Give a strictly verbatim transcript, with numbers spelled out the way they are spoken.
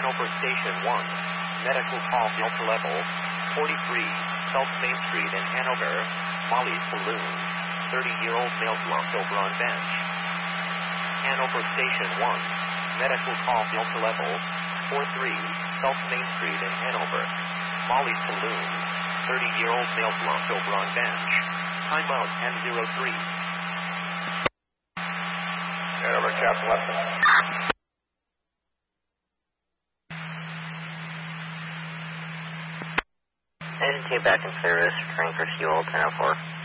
Hanover Station one. Medical call Delta Level forty-three, South Main Street in Hanover. Molly's Saloon. thirty-year-old male slumped over on bench. Hanover Station one. Medical call Delta Level forty-three, South Main Street in Hanover. Molly's Saloon. thirty-year-old male slumped over on bench. Timeout ten oh three. Hanover, Captain Weston. Engine two back in service, returning for fuel, ten oh four.